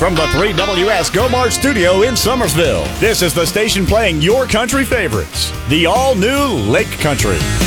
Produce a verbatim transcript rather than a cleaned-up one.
From the three W S GoMart studio in Summersville, this is the station playing your country favorites, the all-new Lake Country.